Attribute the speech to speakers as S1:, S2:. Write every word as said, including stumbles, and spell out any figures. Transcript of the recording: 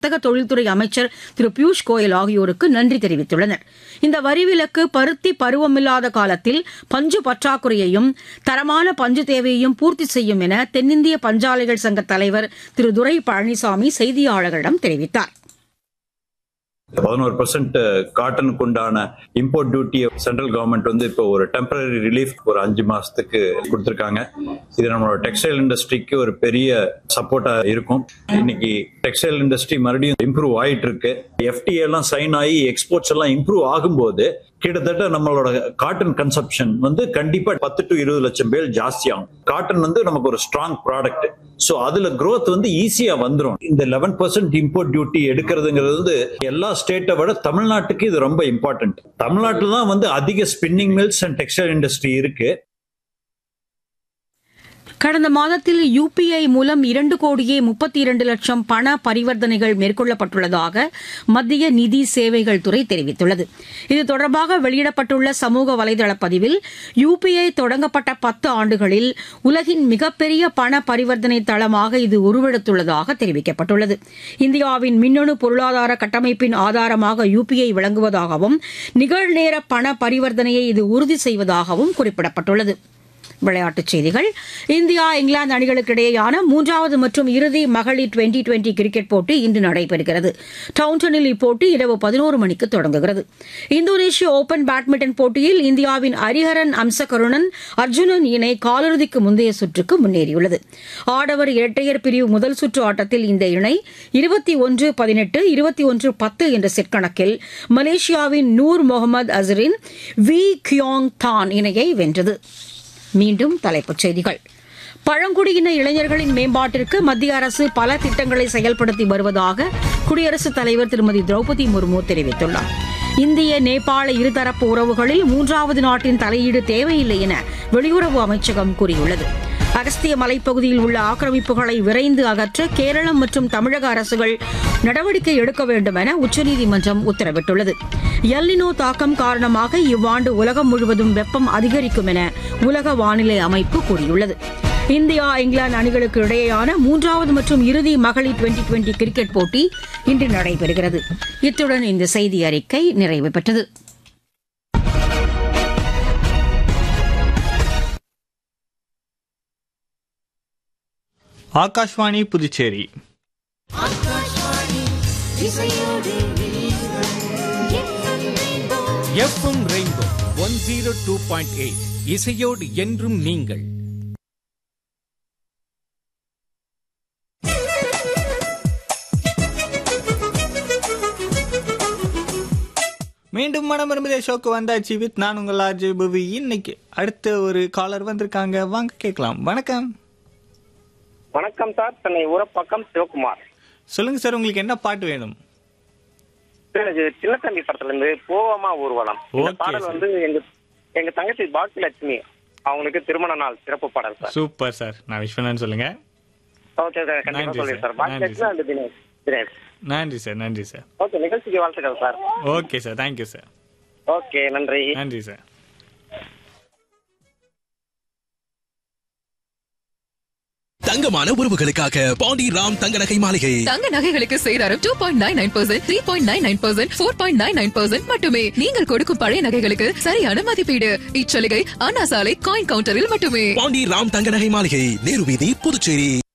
S1: வர்த்தக தொழில்துறை அமைச்சர் திரு பியூஷ் கோயல் ஆகியோருக்கு நன்றி தெரிவித்துள்ளனர். இந்த வரிவிலக்கு பருத்தி பருவமில்லாத காலத்தில் பஞ்சு பற்றாக்குறையையும் தரமான பஞ்சு தேவையையும் பூர்த்தி செய்யும் என தென்னிந்திய பஞ்சாலைகள் சங்க தலைவர் திரு துரை பழனிசாமி செய்தியாளர்களிடம் தெரிவித்தார்.
S2: பதினோரு பர்சன்ட் காட்டனுக்கு உண்டான இம்போர்ட் டியூட்டியை சென்ட்ரல் கவர்மெண்ட் வந்து இப்போ ஒரு டெம்பரரி ரிலீஃப் ஒரு அஞ்சு மாசத்துக்கு கொடுத்திருக்காங்க. இது நம்மளோட டெக்ஸ்டைல் இண்டஸ்ட்ரிக்கு ஒரு பெரிய சப்போர்ட்டா இருக்கும். இன்னைக்கு டெக்ஸ்டைல் இண்டஸ்ட்ரி மறுபடியும் இம்ப்ரூவ் ஆயிட்டு இருக்கு. எஃப்டிஏ எல்லாம் சைன் ஆகி எக்ஸ்போர்ட்ஸ் எல்லாம் இம்ப்ரூவ் ஆகும்போது கிட்டத்தட்ட நம்மளோட காட்டன் கன்சப்ஷன் வந்து கண்டிப்பா பத்து டு இருபது லட்சம் பேர் ஜாஸ்தி ஆகும். காட்டன் வந்து நமக்கு ஒரு ஸ்ட்ராங் ப்ராடக்ட். சோ அதுல growth வந்து ஈஸியா வந்துடும். இந்த லெவன் பர்சன்ட் இம்போர்ட் டியூட்டி எடுக்கிறதுங்கிறது வந்து எல்லா ஸ்டேட்டை விட தமிழ்நாட்டுக்கு இது ரொம்ப இம்பார்ட்டன்ட். தமிழ்நாட்டில் தான் வந்து அதிக spinning mills and textile industry இருக்கு.
S1: கடந்த மாதத்தில் யுபிஐ மூலம் இரண்டு கோடியே முப்பத்தி இரண்டு லட்சம் பண பரிவர்த்தனைகள் மேற்கொள்ளப்பட்டுள்ளதாக மத்திய நிதி சேவைகள் துறை தெரிவித்துள்ளது. இது தொடர்பாக வெளியிடப்பட்டுள்ள சமூக வலைதள பதிவில் யுபிஐ தொடங்கப்பட்ட பத்து ஆண்டுகளில் உலகின் மிகப்பெரிய பண பரிவர்த்தனை தளமாக இது உருவெடுத்துள்ளதாக தெரிவிக்கப்பட்டுள்ளது. இந்தியாவின் மின்னணு பொருளாதார கட்டமைப்பின் ஆதாரமாக யுபிஐ விளங்குவதாகவும் நிகழ்நேர பண பரிவர்த்தனையை இது உறுதி செய்வதாகவும் குறிப்பிடப்பட்டுள்ளது. விளையாட்டுச் செய்திகள். இந்தியா இங்கிலாந்து அணிகளுக்கு இடையேயான மூன்றாவது மற்றும் இறுதி மகளிர் டுவெண்டி டுவெண்டி கிரிக்கெட் போட்டி இன்று நடைபெறுகிறது. டவுன்டனில் இப்போட்டி இரவு பதினோரு மணிக்கு தொடங்குகிறது. இந்தோனேஷிய ஓபன் பேட்மிண்டன் போட்டியில் இந்தியாவின் ஹரிஹரன் அம்சகருணன் அர்ஜுனன் இணை காலிறுதிக்கு முந்தைய சுற்றுக்கு முன்னேறியுள்ளது. ஆடவர் இரட்டையர் பிரிவு முதல் சுற்று ஆட்டத்தில் இந்த இணை இருபத்தி ஒன்று பதினெட்டு இருபத்தி ஒன்று பத்து என்ற செட் கணக்கில் மலேசியாவின் நூர் முகமது அசரின் வி கியோங் தான் இணையை வென்றது. மீண்டும் தலைப்புச் செய்திகள். பழங்குடியின இளைஞர்களின் மேம்பாட்டிற்கு மத்திய அரசு பல திட்டங்களை செயல்படுத்தி வருவதாக குடியரசுத் தலைவர் திருமதி திரௌபதி முர்மு தெரிவித்துள்ளார். இந்திய நேபாள இருதரப்பு உறவுகளில் மூன்றாவது நாட்டின் தலையீடு தேவையில்லை என வெளியுறவு அமைச்சகம் கூறியுள்ளது. அகஸ்திய மலைப்பகுதியில் உள்ள ஆக்கிரமிப்புகளை விரைந்து அகற்ற கேரளம் மற்றும் தமிழக அரசுகள் நடவடிக்கை எடுக்க வேண்டும் என உச்சநீதிமன்றம் உத்தரவிட்டுள்ளது. எல்னினோ தாக்கம் காரணமாக இவ்வாண்டு உலகம் முழுவதும் வெப்பம் அதிகரிக்கும் என உலக வானிலை அமைப்பு கூறியுள்ளது. இந்தியா இங்கிலாந்து அணிகளுக்கு இடையேயான மூன்றாவது மற்றும் இறுதி மகளிர் டுவெண்டி டுவெண்டி கிரிக்கெட் போட்டி இன்று நடைபெறுகிறது. இத்துடன் இந்த செய்தி அறிக்கை நிறைவு பெற்றது.
S3: Akashvani Puducherry.
S4: FM rainbow one zero two point eight இசையோடு என்றும் நீங்கள்.
S3: மீண்டும் மனம் விரும்புதே ஷோக்கு வந்தாச்சு வித் நான் உங்கள் ஆர்ஜே புவி. இன்னைக்கு அடுத்த ஒரு காலர் வந்திருக்காங்க, வாங்க கேட்கலாம். வணக்கம்.
S5: வணக்கம் சார், சென்னை ஊரப்பாக்கம் சிவகுமார்.
S3: சொல்லுங்க சார், உங்களுக்கு என்ன பாட்டு வேணும்?
S5: சின்ன தம்பி படத்துல இருந்து போவாமா ஊர்வலம். இந்த பாடல் வந்து எங்க எங்க தங்கச்சி பாக்கியலட்சுமி அவங்களுக்கு திருமண நாள் சிறப்பு பாடல் சார்.
S3: சூப்பர் சார், நான் விஷ் பண்ணேன்னு சொல்லுங்க.
S5: ஓகே சார், கண்டிப்பா சொல்றேன் சார். பாக்கியலட்சுமி அண்ட் தினேஷ் தினேஷ்.
S3: நன்றி சார், நன்றி சார்.
S5: ஓகே, நிகழ்ச்சிக்கு வாழ்த்துக்கள் sir.
S3: Okay sir, thank you sir.
S5: Okay, நன்றி.
S3: நன்றி சார்.
S6: தங்கமான உறவுகளுக்காக பாண்டி ராம் தங்க நகை மாளிகை.
S7: தங்க நகைகளுக்கு சேதாரம் two point nine nine percent, three point nine nine percent, four point nine nine percent மட்டுமே. நீங்கள் கொடுக்கும் பழைய நகைகளுக்கு சரியான மதிப்பீடு. இச்சலுகை அண்ணா சாலை காயின் கவுண்டரில் மட்டுமே.
S6: பாண்டி ராம் தங்க நகை மாளிகை, நேரு வீதி, புதுச்சேரி.